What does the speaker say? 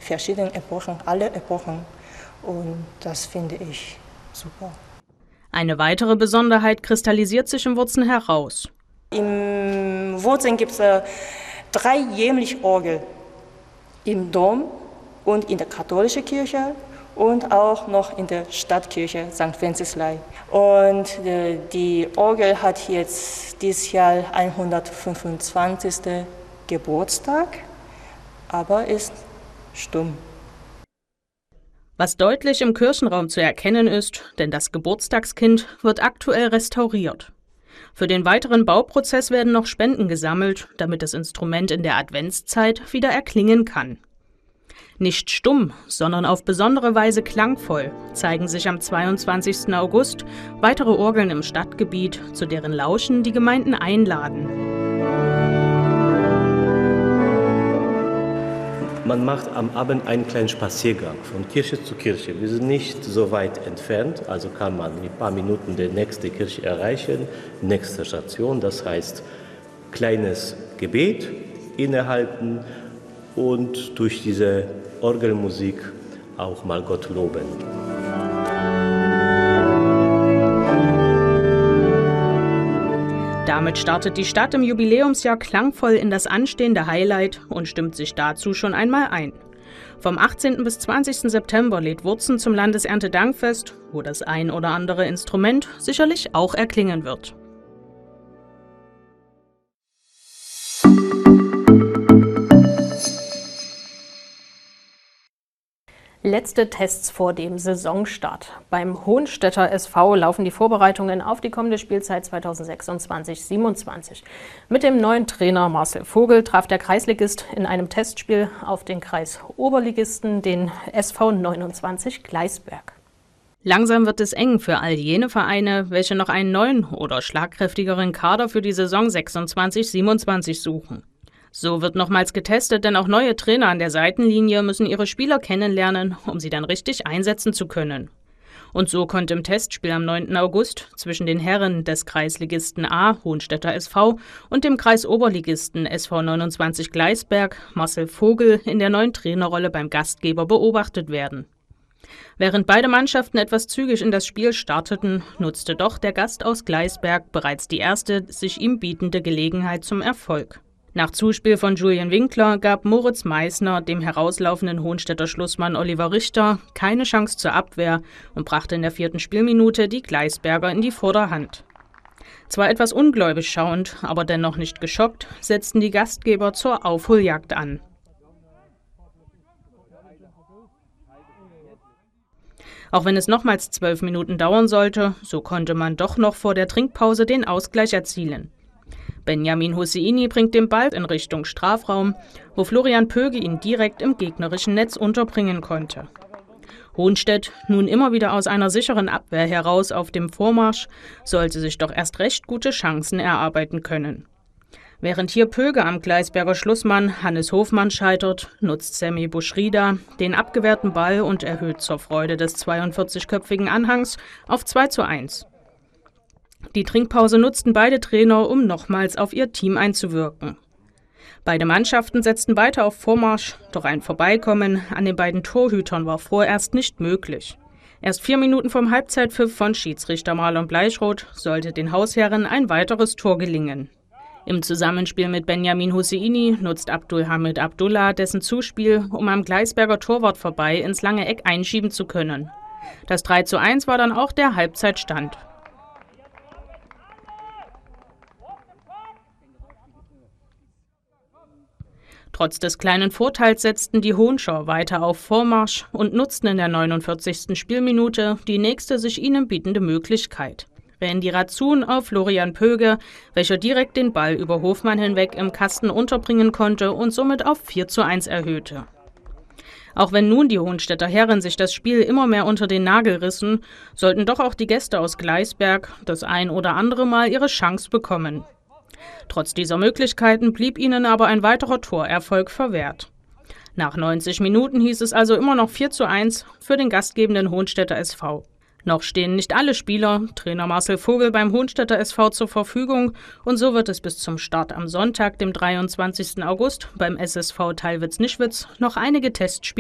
verschiedenen Epochen, alle Epochen. Und das finde ich super. Eine weitere Besonderheit kristallisiert sich im Wurzen heraus. Im Wurzen gibt es 3 jämliche Orgeln. Im Dom und in der katholischen Kirche und auch noch in der Stadtkirche St. Wenceslai. Und die Orgel hat jetzt dieses Jahr 125. Geburtstag, aber ist stumm. Was deutlich im Kirchenraum zu erkennen ist, denn das Geburtstagskind wird aktuell restauriert. Für den weiteren Bauprozess werden noch Spenden gesammelt, damit das Instrument in der Adventszeit wieder erklingen kann. Nicht stumm, sondern auf besondere Weise klangvoll zeigen sich am 22. August weitere Orgeln im Stadtgebiet, zu deren Lauschen die Gemeinden einladen. Man macht am Abend einen kleinen Spaziergang von Kirche zu Kirche. Wir sind nicht so weit entfernt, also kann man in ein paar Minuten die nächste Kirche erreichen, nächste Station, das heißt kleines Gebet innehalten und durch diese Orgelmusik auch mal Gott loben. Damit startet die Stadt im Jubiläumsjahr klangvoll in das anstehende Highlight und stimmt sich dazu schon einmal ein. Vom 18. bis 20. September lädt Wurzen zum Landeserntedankfest, wo das ein oder andere Instrument sicherlich auch erklingen wird. Letzte Tests vor dem Saisonstart. Beim Hohenstädter SV laufen die Vorbereitungen auf die kommende Spielzeit 2026/27. Mit dem neuen Trainer Marcel Vogel traf der Kreisligist in einem Testspiel auf den Kreisoberligisten, den SV 29 Gleisberg. Langsam wird es eng für all jene Vereine, welche noch einen neuen oder schlagkräftigeren Kader für die Saison 26/27 suchen. So wird nochmals getestet, denn auch neue Trainer an der Seitenlinie müssen ihre Spieler kennenlernen, um sie dann richtig einsetzen zu können. Und so konnte im Testspiel am 9. August zwischen den Herren des Kreisligisten A, Hohenstädter SV, und dem Kreisoberligisten SV 29 Gleisberg, Marcel Vogel, in der neuen Trainerrolle beim Gastgeber beobachtet werden. Während beide Mannschaften etwas zügig in das Spiel starteten, nutzte doch der Gast aus Gleisberg bereits die erste sich ihm bietende Gelegenheit zum Erfolg. Nach Zuspiel von Julian Winkler gab Moritz Meissner dem herauslaufenden Hohenstädter Schlussmann Oliver Richter keine Chance zur Abwehr und brachte in der 4. Spielminute die Gleisberger in die Vorderhand. Zwar etwas ungläubig schauend, aber dennoch nicht geschockt, setzten die Gastgeber zur Aufholjagd an. Auch wenn es nochmals 12 Minuten dauern sollte, so konnte man doch noch vor der Trinkpause den Ausgleich erzielen. Benjamin Husseini bringt den Ball in Richtung Strafraum, wo Florian Pöge ihn direkt im gegnerischen Netz unterbringen konnte. Hohenstedt, nun immer wieder aus einer sicheren Abwehr heraus auf dem Vormarsch, sollte sich doch erst recht gute Chancen erarbeiten können. Während hier Pöge am Gleisberger Schlussmann Hannes Hofmann scheitert, nutzt Sammy Buschrida den abgewehrten Ball und erhöht zur Freude des 42-köpfigen Anhangs auf 2:1. Die Trinkpause nutzten beide Trainer, um nochmals auf ihr Team einzuwirken. Beide Mannschaften setzten weiter auf Vormarsch, doch ein Vorbeikommen an den beiden Torhütern war vorerst nicht möglich. Erst 4 Minuten vom Halbzeitpfiff von Schiedsrichter Marlon Bleichroth sollte den Hausherren ein weiteres Tor gelingen. Im Zusammenspiel mit Benjamin Husseini nutzt Abdulhamid Abdullah dessen Zuspiel, um am Gleisberger Torwart vorbei ins lange Eck einschieben zu können. Das 3:1 war dann auch der Halbzeitstand. Trotz des kleinen Vorteils setzten die Hohenschauer weiter auf Vormarsch und nutzten in der 49. Spielminute die nächste sich ihnen bietende Möglichkeit. Randy Razun auf Florian Pöge, welcher direkt den Ball über Hofmann hinweg im Kasten unterbringen konnte und somit auf 4:1 erhöhte. Auch wenn nun die Hohenstädter Herren sich das Spiel immer mehr unter den Nagel rissen, sollten doch auch die Gäste aus Gleisberg das ein oder andere Mal ihre Chance bekommen. Trotz dieser Möglichkeiten blieb ihnen aber ein weiterer Torerfolg verwehrt. Nach 90 Minuten hieß es also immer noch 4:1 für den gastgebenden Hohenstädter SV. Noch stehen nicht alle Spieler, Trainer Marcel Vogel beim Hohenstädter SV zur Verfügung und so wird es bis zum Start am Sonntag, dem 23. August beim SSV Teilwitz-Nischwitz noch einige Testspiele